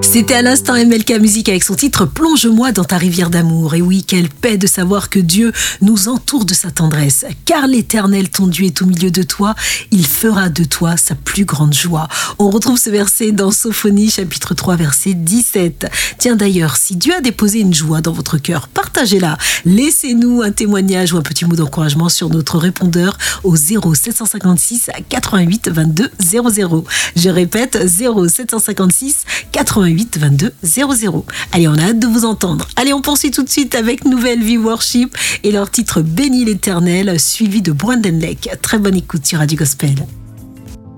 C'était à l'instant MLK Musique avec son titre Plonge-moi dans ta rivière d'amour. Et oui, quelle paix de savoir que Dieu nous entoure de sa tendresse. Car l'Éternel, ton Dieu, est au milieu de toi. Il fera de toi sa plus grande joie. On retrouve ce verset dans Sophonie, chapitre 3, verset 17. Tiens d'ailleurs, si Dieu a déposé une joie dans votre cœur, partagez-la. Laissez-nous un témoignage ou un petit mot d'encouragement sur notre répondeur au 0756 88 22 00. Je répète, 0756 88 22 00. Allez, on a hâte de vous entendre. Allez, on poursuit tout de suite avec Nouvelle Vie Worship et leur titre Bénis l'Éternel, suivi de Brandon Lake. Très bonne écoute sur Radio Gospel.